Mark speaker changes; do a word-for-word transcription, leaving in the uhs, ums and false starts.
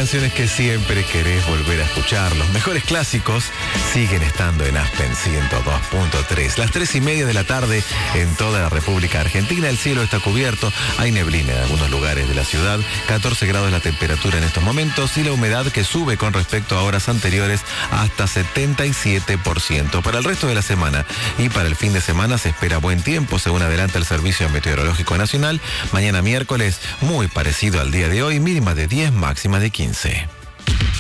Speaker 1: canciones que siempre querés volver a escuchar. Los mejores clásicos siguen estando en Aspen ciento dos punto tres. Las tres y media de la tarde en toda la República Argentina. El cielo está cubierto, hay neblina en algunos lugares de la ciudad, catorce grados la temperatura en estos momentos y la humedad que sube con respecto a horas anteriores hasta setenta y siete por ciento. Para el resto de la semana y para el fin de semana se espera buen tiempo, según adelanta el Servicio Meteorológico Nacional. Mañana miércoles, muy parecido al día de hoy, mínima de diez, máxima de quince.